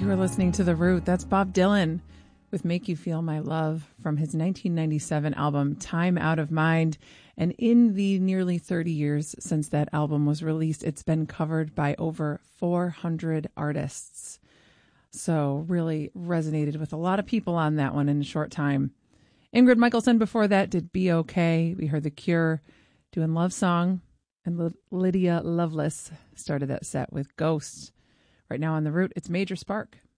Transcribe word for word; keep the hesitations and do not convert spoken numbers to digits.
You are listening to The Root. That's Bob Dylan with Make You Feel My Love from his nineteen ninety-seven album, Time Out of Mind. And in the nearly thirty years since that album was released, it's been covered by over four hundred artists. So really resonated with a lot of people on that one in a short time. Ingrid Michaelson before that did Be Okay. We heard The Cure doing Love Song. And Lydia Loveless started that set with Ghosts. Right now on The Root, it's Major Spark.